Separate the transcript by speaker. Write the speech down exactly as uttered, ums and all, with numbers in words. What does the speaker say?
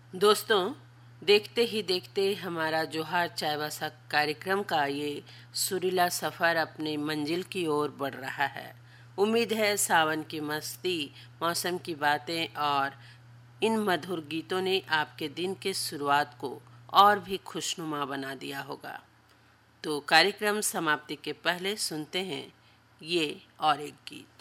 Speaker 1: दोस्तों, देखते ही देखते हमारा जोहार चायवासा कार्यक्रम का ये सुरीला सफ़र अपने मंजिल की ओर बढ़ रहा है। उम्मीद है सावन की मस्ती, मौसम की बातें और इन मधुर गीतों ने आपके दिन के शुरुआत को और भी खुशनुमा बना दिया होगा। तो कार्यक्रम समाप्ति के पहले सुनते हैं ये और एक गीत।